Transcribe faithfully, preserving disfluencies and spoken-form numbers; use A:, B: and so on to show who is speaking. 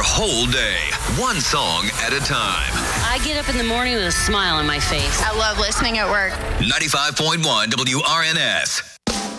A: whole day, one song at a time.
B: I get up in the morning with a smile on my face.
C: I love listening at work.
A: ninety-five point one W R N S.